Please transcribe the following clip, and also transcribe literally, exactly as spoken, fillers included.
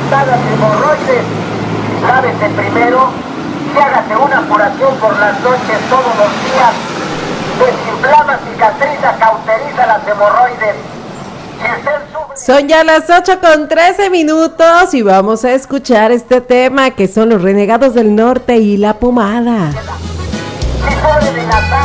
afectadas de hemorroides, lávese primero y hágase una curación por las noches todos los días. Desinflama, cicatriza, cauteriza las hemorroides. Si usted sufre... Son ya las ocho con trece minutos y vamos a escuchar este tema que son los Renegados del Norte y la pomada. Si sufre de la